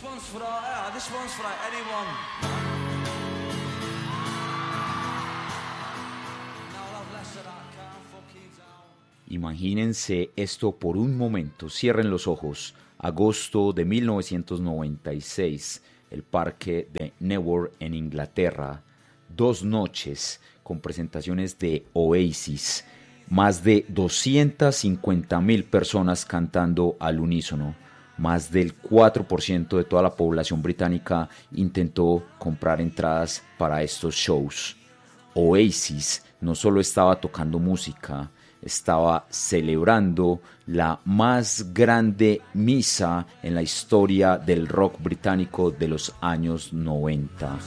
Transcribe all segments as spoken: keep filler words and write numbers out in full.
Imagínense esto por un momento, cierren los ojos. Agosto de mil novecientos noventa y seis, el parque de Networth en Inglaterra. Dos noches con presentaciones de Oasis. Más de doscientas cincuenta mil personas cantando al unísono. Más del cuatro por ciento de toda la población británica intentó comprar entradas para estos shows. Oasis no solo estaba tocando música, estaba celebrando la más grande misa en la historia del rock británico de los años noventa.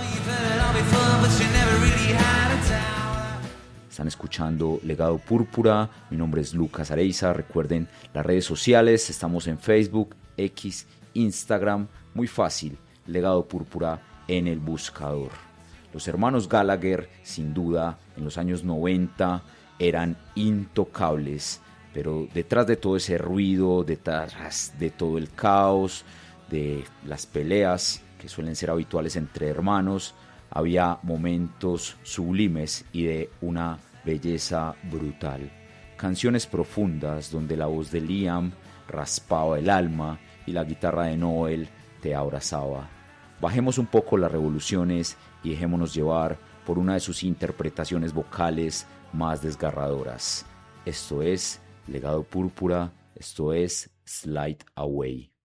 Están escuchando Legado Púrpura, mi nombre es Lucas Areiza. Recuerden las redes sociales, estamos en Facebook, X, Instagram, muy fácil, Legado Púrpura en el buscador. Los hermanos Gallagher, sin duda, en los años noventa eran intocables, pero detrás de todo ese ruido, detrás de todo el caos, de las peleas que suelen ser habituales entre hermanos, había momentos sublimes y de una belleza brutal. Canciones profundas donde la voz de Liam raspaba el alma y la guitarra de Noel te abrazaba. Bajemos un poco las revoluciones y dejémonos llevar por una de sus interpretaciones vocales más desgarradoras. Esto es Legado Púrpura, esto es Slide Away.